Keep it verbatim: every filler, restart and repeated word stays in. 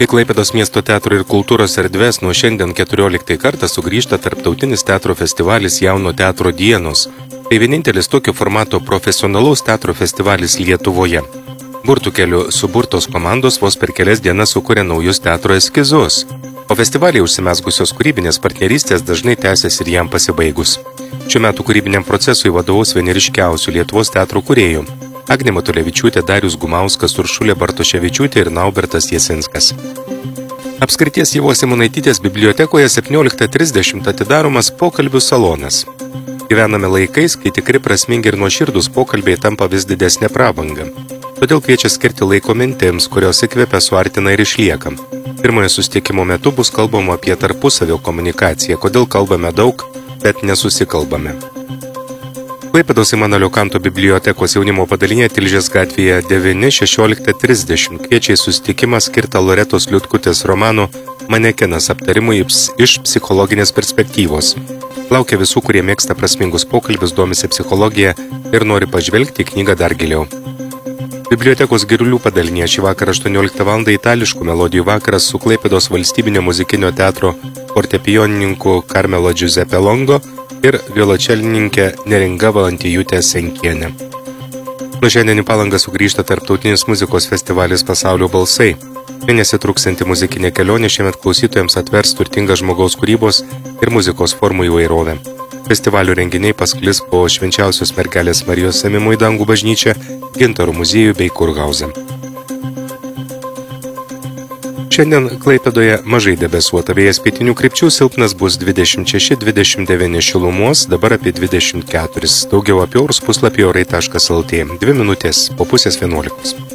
Į Klaipėdos miesto teatro ir kultūros erdvės nuo šiandien keturioliktą kartą sugrįžta tarptautinis teatro festivalis Jauno teatro dienos. Tai vienintelis tokio formato profesionalaus teatro festivalis Lietuvoje. Burtų keliu suburtos komandos vos per kelias dienas sukūrė naujus teatro eskizus. O festivalyje užsimesgusios kūrybinės partnerystės dažnai tęsiasi ir jam pasibaigus. Šiuo metu kūrybiniam procesui vadovaus vieni ryškiausių Lietuvos teatro kūrėjų. Agnė Matulevičiūtė, Darius Gumauskas, Uršulė Bartoševičiūtė ir Naubertas Jasinskas. Apskrities Ievos Simonaitytės bibliotekoje septynioliktą trisdešimt atidaromas pokalbių salonas. Gyvename laikais, kai tikri prasmingi ir nuoširdūs pokalbiai tampa vis didesnė prabanga. Todėl kviečia skirti laiko mintims, kurios įkvepia, suartina ir išlieka. Pirmojo susitikimo metu bus kalbama apie tarpusavio komunikaciją, kodėl kalbame daug, bet nesusikalbame. Klaipėdos Imanolio Kanto bibliotekos jaunimo padalinė Tilžės gatvėje devyni šešioliktą trisdešimt kviečia į susitikimą skirtą Loretos Liutkutės romano Manekenas aptarimui iš psichologinės perspektyvos. Laukia visų, kurie mėgsta prasmingus pokalbius, domisi psichologija ir nori pažvelgti į knygą dar giliau. Bibliotekos Girulių padalinėje šį vakarą aštuonioliktą valandą itališkų melodijų vakaras su Klaipėdos valstybinio muzikinio teatro fortepijonininku Karmelo Giuseppe Longo ir violočelininkė Neringa Valantijutė Senkienė. Nuo šiandien į Palangą sugrįžta tarptautinis muzikos festivalis Pasaulio balsai. Mėnesį truksianti muzikinė kelionė šiemet klausytojams atvers turtingą žmogaus kūrybos ir muzikos formų įvairovę. Festivalio renginiai pasklis po Švenčiausios mergelės Marijos ėmimo į dangų bažnyčią, Gintarų muziejų bei Kurhauzę. Šiandien Klaipėdoje mažai debesuota, vėjas pietinių krypčių silpnas bus dvidešimt šeši dvidešimt devyni šilumos, dabar apie dvidešimt keturi. Daugiau apie orus puslapyje orai taškas lt. Dvi minutės po pusės vienuolikos.